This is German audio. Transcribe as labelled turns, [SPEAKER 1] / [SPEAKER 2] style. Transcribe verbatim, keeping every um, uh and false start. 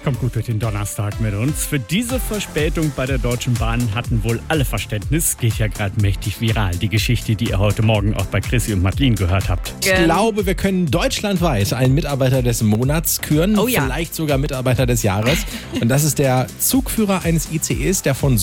[SPEAKER 1] Kommt gut durch den Donnerstag mit uns. Für diese Verspätung bei der Deutschen Bahn hatten wohl alle Verständnis. Geht ja gerade mächtig viral, die Geschichte, die ihr heute Morgen auch bei Chrissy und Madeline gehört habt.
[SPEAKER 2] Ich glaube, wir können deutschlandweit einen Mitarbeiter des Monats küren.
[SPEAKER 3] Oh ja.
[SPEAKER 2] Vielleicht sogar Mitarbeiter des Jahres. Und das ist der Zugführer eines I C Es, der von